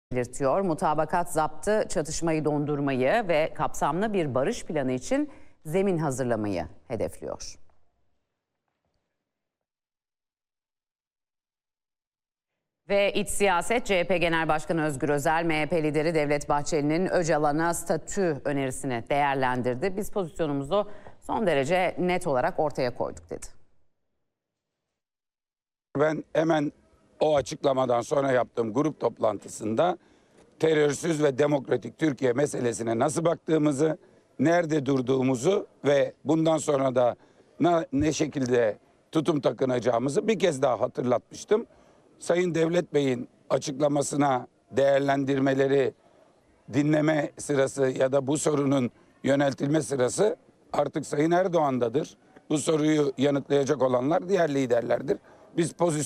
belirtiyor. Mutabakat zaptı çatışmayı dondurmayı ve kapsamlı bir barış planı için zemin hazırlamayı hedefliyor. Ve iç siyaset, CHP Genel Başkanı Özgür Özel, MHP lideri Devlet Bahçeli'nin Öcalan'a statü önerisini değerlendirdi. Biz pozisyonumuzu son derece net olarak ortaya koyduk dedi. Ben hemen o açıklamadan sonra yaptığım grup toplantısında terörsüz ve demokratik Türkiye meselesine nasıl baktığımızı, nerede durduğumuzu ve bundan sonra da ne şekilde tutum takınacağımızı bir kez daha hatırlatmıştım. Sayın Devlet Bey'in açıklamasına değerlendirmeleri dinleme sırası ya da bu sorunun yöneltilme sırası artık Sayın Erdoğan'dadır. Bu soruyu yanıtlayacak olanlar diğer liderlerdir. Biz pozisyon